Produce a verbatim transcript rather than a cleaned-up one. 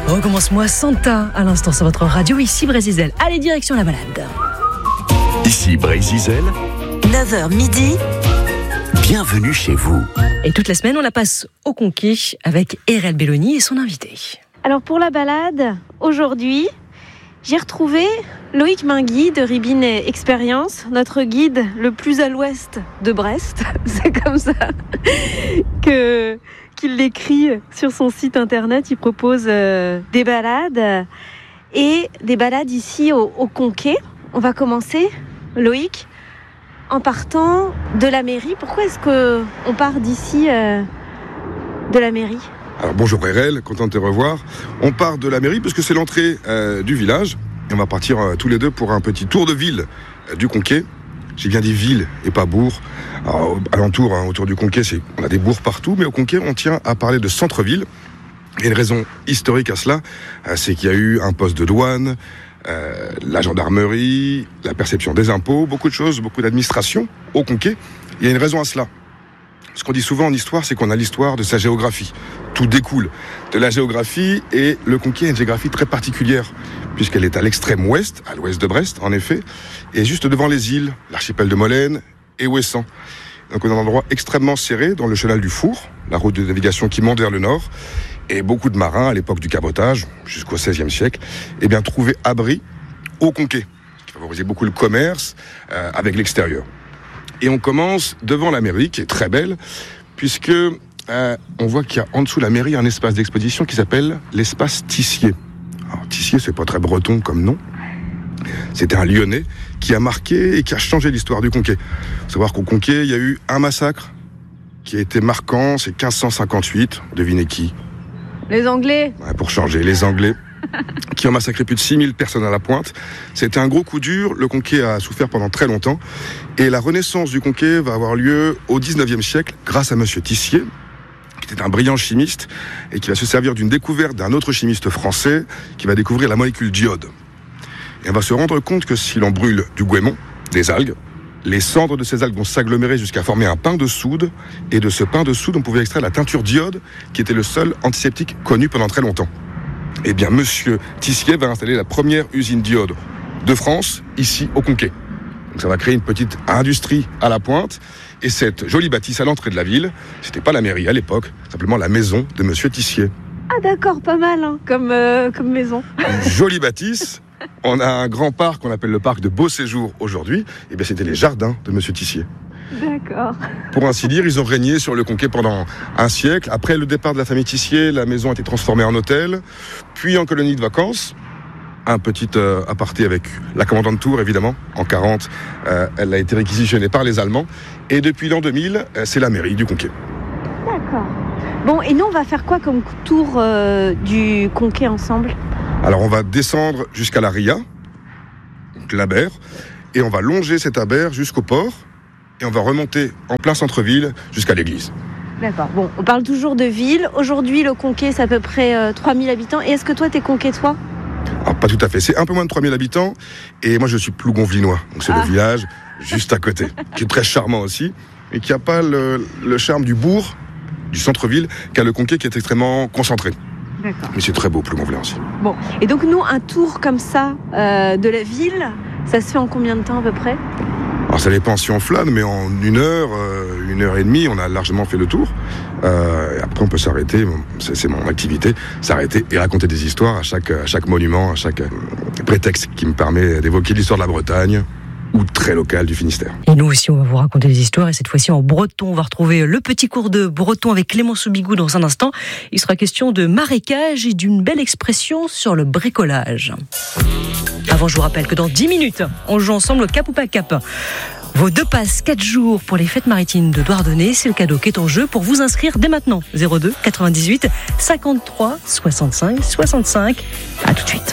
Recommence-moi Santa à l'instant sur votre radio, ici Brésil. Allez, direction la balade. Ici Brésil, neuf heures midi. Bienvenue chez vous. Et toute la semaine, on la passe au Conquet avec Erel Belloni et son invité. Alors pour la balade, aujourd'hui, j'ai retrouvé Loïc Mingui de Ribine Expérience, notre guide le plus à l'ouest de Brest. C'est comme ça que, qu'il l'écrit sur son site internet. Il propose euh, des balades et des balades ici au, au Conquet. On va commencer, Loïc, en partant de la mairie. Pourquoi est-ce qu'on part d'ici, euh, de la mairie ? Alors bonjour Erel, content de te revoir. On part de la mairie parce que c'est l'entrée euh, du village. Et on va partir euh, tous les deux pour un petit tour de ville euh, du Conquet. J'ai bien dit ville et pas bourg. Alors, alentour, hein, autour du Conquet, c'est, on a des bourgs partout, mais au Conquet, on tient à parler de centre-ville. Et une raison historique à cela, euh, c'est qu'il y a eu un poste de douane, euh, la gendarmerie, la perception des impôts, beaucoup de choses, beaucoup d'administration au Conquet. Il y a une raison à cela. Ce qu'on dit souvent en histoire, c'est qu'on a l'histoire de sa géographie. Tout découle de la géographie, et le Conquet a une géographie très particulière, puisqu'elle est à l'extrême ouest, à l'ouest de Brest, en effet, et juste devant les îles, l'archipel de Molène et Ouessant. Donc on est dans un endroit extrêmement serré, dans le chenal du Four, la route de navigation qui monte vers le nord, et beaucoup de marins, à l'époque du cabotage, jusqu'au seizième siècle, eh bien, trouvaient abri au Conquet, qui favorisait beaucoup le commerce euh, avec l'extérieur. Et on commence devant la mairie, qui est très belle, puisque euh, on voit qu'il y a en dessous de la mairie un espace d'exposition qui s'appelle l'espace Tissier. Alors Tissier, c'est pas très breton comme nom. C'était un Lyonnais qui a marqué et qui a changé l'histoire du Conquet. Il faut savoir qu'au Conquet, il y a eu un massacre qui a été marquant, c'est quinze cent cinquante-huit. Devinez qui ? Les Anglais. Ouais, pour changer, les Anglais, qui ont massacré plus de six mille personnes à la pointe. C'était un gros coup dur, le Conquet a souffert pendant très longtemps, et la renaissance du Conquet va avoir lieu au dix-neuvième siècle, grâce à monsieur Tissier, qui était un brillant chimiste, et qui va se servir d'une découverte d'un autre chimiste français, qui va découvrir la molécule d'iode. Et on va se rendre compte que si l'on brûle du goémon, des algues, les cendres de ces algues vont s'agglomérer jusqu'à former un pain de soude, et de ce pain de soude, on pouvait extraire la teinture d'iode, qui était le seul antiseptique connu pendant très longtemps. Eh bien, monsieur Tissier va installer la première usine d'iode de France, ici, au Conquet. Donc ça va créer une petite industrie à la pointe, et cette jolie bâtisse à l'entrée de la ville, c'était pas la mairie à l'époque, simplement la maison de monsieur Tissier. Ah d'accord, pas mal hein, comme, euh, comme maison. Une jolie bâtisse. On a un grand parc qu'on appelle le parc de Beau Séjour aujourd'hui. Et bien, c'était les jardins de monsieur Tissier. D'accord. Pour ainsi dire, ils ont régné sur le Conquet pendant un siècle. Après le départ de la famille Tissier, la maison a été transformée en hôtel, puis en colonie de vacances. Un petit euh, aparté avec la commandante Tour, évidemment. En quarante, euh, elle a été réquisitionnée par les Allemands. Et depuis l'an deux mille, euh, c'est la mairie du Conquet. D'accord. Bon, et nous, on va faire quoi comme tour euh, du Conquet ensemble ? Alors, on va descendre jusqu'à la Ria, donc l'Abert, et on va longer cet Abert jusqu'au port, et on va remonter en plein centre-ville jusqu'à l'église. D'accord. Bon, on parle toujours de ville. Aujourd'hui, le Conquet, c'est à peu près euh, trois mille habitants. Et est-ce que toi, t'es conquétois ? Alors, pas tout à fait. C'est un peu moins de trois mille habitants, et moi, je suis Plougonvillinois. Donc, c'est ah. le village juste à côté, qui est très charmant aussi, et qui n'a pas le, le charme du bourg, du centre-ville, qu'a le Conquet, qui est extrêmement concentré. D'accord. Mais c'est très beau, Plougonvillin aussi. Bon, et donc nous, un tour comme ça euh, de la ville, ça se fait en combien de temps à peu près ? Alors ça dépend si on flâne, mais en une heure, euh, une heure et demie, on a largement fait le tour. Euh, et après, on peut s'arrêter, c'est, c'est mon activité, s'arrêter et raconter des histoires à chaque, à chaque monument, à chaque euh, prétexte qui me permet d'évoquer l'histoire de la Bretagne, ou très local du Finistère. Et nous aussi, on va vous raconter des histoires, et cette fois-ci en breton. On va retrouver le petit cours de breton avec Clément Soubigou dans un instant. Il sera question de marécage et d'une belle expression sur le bricolage. Avant, je vous rappelle que dans dix minutes, on joue ensemble au Cap ou pas Cap. Vos deux passes quatre jours pour les fêtes maritimes de Douarnenez, c'est le cadeau qui est en jeu pour vous inscrire dès maintenant. zéro deux quatre-vingt-dix-huit cinquante-trois soixante-cinq soixante-cinq. À tout de suite.